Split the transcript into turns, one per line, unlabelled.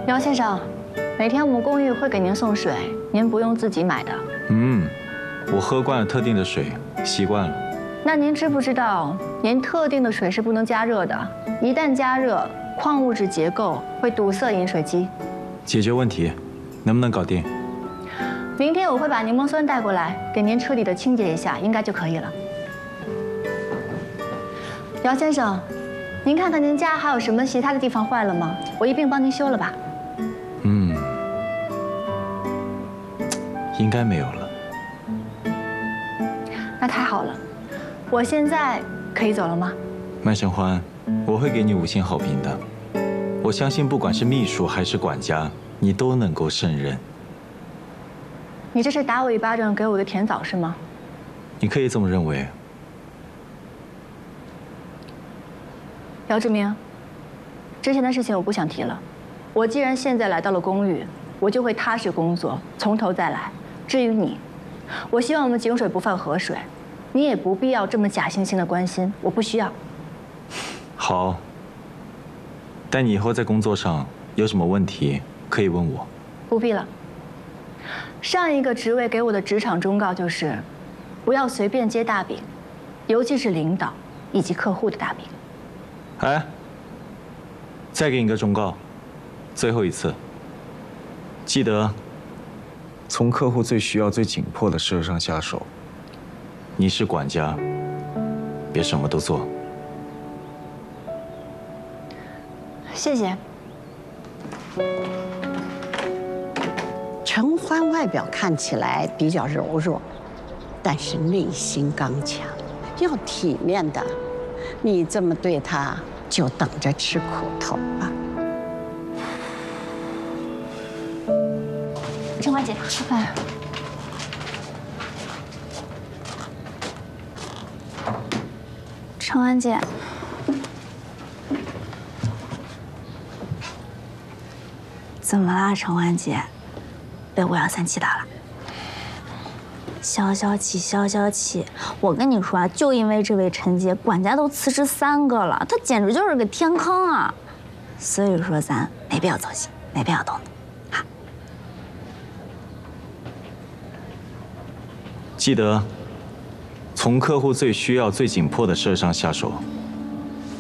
姚先生，每天我们公寓会给您送水，您不用自己买的。
我喝惯了特定的水，习惯了。
那您知不知道，您特定的水是不能加热的，一旦加热，矿物质结构会堵塞饮水机。
解决问题，能不能搞定？
明天我会把柠檬酸带过来，给您彻底的清洁一下，应该就可以了。姚先生，您看看您家还有什么其他的地方坏了吗？我一并帮您修了吧。
应该没有了。
那太好了，我现在可以走了吗？
麦承欢，我会给你5星好评的。我相信，不管是秘书还是管家，你都能够胜任。
你这是打我一巴掌给我的甜枣是吗？
你可以这么认为。
姚志明，之前的事情我不想提了。我既然现在来到了公寓，我就会踏实工作，从头再来。至于你，我希望我们井水不犯河水，你也不必要这么假惺惺的关心，我不需要。
好，但你以后在工作上有什么问题可以问我。
不必了。上一个职位给我的职场忠告就是，不要随便接大饼，尤其是领导以及客户的大饼。
哎，再给你个忠告，最后一次，记得从客户最需要、最紧迫的事上下手。你是管家，别什么都做。
谢谢。
承欢外表看起来比较柔弱，但是内心刚强，要体面的。你这么对他，就等着吃苦头吧。
承欢姐，哎，
承欢姐，怎么啦，承欢姐？被欧阳三七打了？消消气，消消气！我跟你说啊，就因为这位陈姐，管家都辞职3个了，她简直就是个天坑啊！所以说咱没必要操心，没必要动她。
记得从客户最需要、最紧迫的事上下手。